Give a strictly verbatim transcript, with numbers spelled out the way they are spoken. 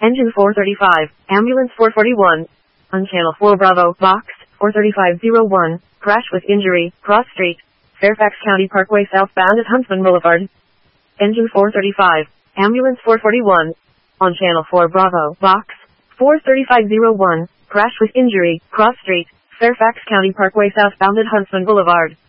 Engine four thirty-five, Ambulance four forty-one. On Channel four Bravo, Box, four thirty-five oh one, crash with injury, cross street, Fairfax County Parkway southbound at Huntsman Boulevard. Engine four thirty-five, Ambulance four forty-one. On Channel four Bravo, Box, four thirty-five oh one, crash with injury, cross street, Fairfax County Parkway southbound at Huntsman Boulevard.